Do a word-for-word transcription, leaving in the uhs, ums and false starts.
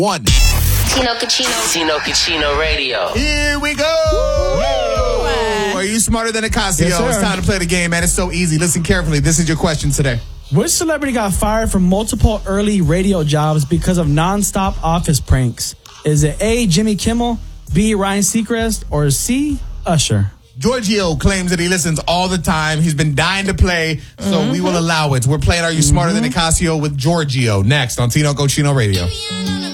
one. Tino Cucino. Tino Cucino Radio. Here we go. Woo! Are you smarter than Ocasio? Yes, sir. It's time to play the game, man. It's so easy. Listen carefully. This is your question today. Which celebrity got fired from multiple early radio jobs because of nonstop office pranks? Is it A, Jimmy Kimmel, B, Ryan Seacrest, or C, Usher? Giorgio claims that he listens all the time. He's been dying to play, so mm-hmm. we will allow it. We're playing Are You Smarter mm-hmm. Than Ocasio with Giorgio next on Tino Cucino Radio.